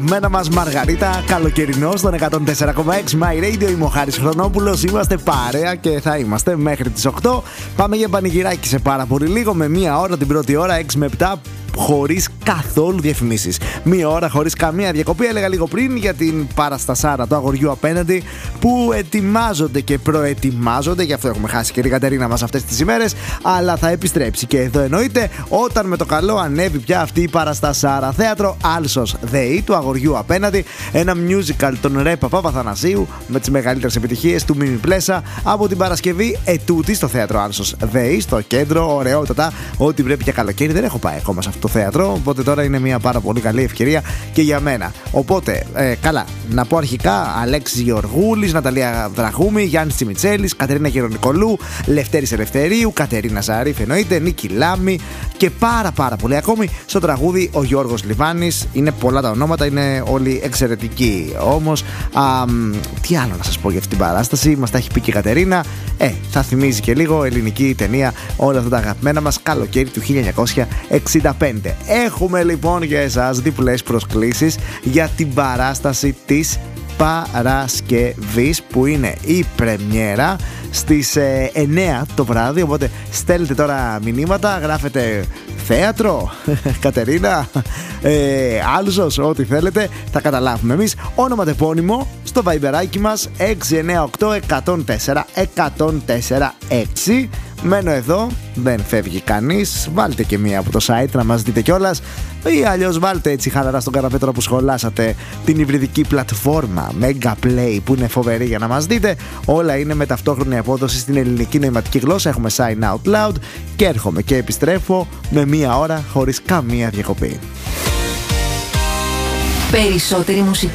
Μένα μας Μαργαρίτα, καλοκαιρινό στον 104,6 My Radio. Είμαι ο Χάρης Χρονόπουλος. Είμαστε παρέα και θα είμαστε μέχρι τις 8. Πάμε για πανηγυράκι σε πάρα πολύ λίγο. Με μία ώρα την πρώτη ώρα, 6 με 7. Χωρίς καθόλου διαφημίσεις. Μία ώρα χωρίς καμία διακοπή. Έλεγα λίγο πριν για την παραστασάρα του αγοριού απέναντι που ετοιμάζονται και προετοιμάζονται. Γι' αυτό έχουμε χάσει και την Κατερίνα μας αυτές τις ημέρες. Αλλά θα επιστρέψει και εδώ εννοείται όταν με το καλό ανέβει πια αυτή η παραστασάρα. Θέατρο Άλσος ΔΕΗ του αγοριού απέναντι. Ένα musical των Ρε Παπαθανασίου με τις μεγαλύτερες επιτυχίες του Μίμη Πλέσα από την Παρασκευή ετούτη στο Θέατρο Άλσος ΔΕΗ στο κέντρο. Ωραιότατα. Ό,τι πρέπει για καλοκαίρι. Δεν έχω πάει ακόμα σε αυτό το θέατρο, οπότε τώρα είναι μια πάρα πολύ καλή ευκαιρία και για μένα. Οπότε, καλά, να πω αρχικά: Αλέξης Γεωργούλης, Ναταλία Δραχούμη, Γιάννης Τσιμιτσέλης, Κατερίνα Γερονικολού, Λευτέρης Ελευθερίου, Κατερίνα Ζαρίφ εννοείται, Νίκη Λάμη και πάρα πολύ ακόμη. Στο τραγούδι ο Γιώργος Λιβάνης. Είναι πολλά τα ονόματα, είναι όλοι εξαιρετικοί. Όμως, τι άλλο να σας πω για αυτή την παράσταση, μας τα έχει πει και η Κατερίνα. Θα θυμίζει και λίγο ελληνική ταινία, όλα αυτά τα αγαπημένα μας καλοκαίρι του 1965. Έχουμε λοιπόν για εσάς διπλές προσκλήσεις για την παράσταση της Παρασκευής που είναι η πρεμιέρα στις 9 το βράδυ. Οπότε στέλνετε τώρα μηνύματα, γράφετε θέατρο, Κατερίνα, Άλσος, ό,τι θέλετε, θα καταλάβουμε εμείς. Όνομα τεπώνυμο στο βαϊμπεράκι μας 698-104-104-6. Μένω εδώ, δεν φεύγει κανείς. Βάλτε και μία από το site να μας δείτε κιόλας, ή αλλιώς βάλτε έτσι χαλαρά στον καναπέ τώρα που σχολάσατε την υβριδική πλατφόρμα Mega Play που είναι φοβερή για να μας δείτε. Όλα είναι με ταυτόχρονη απόδοση στην ελληνική νοηματική γλώσσα. Έχουμε sign out loud και έρχομαι και επιστρέφω με μία ώρα χωρίς καμία διακοπή. Περισσότερη μουσική.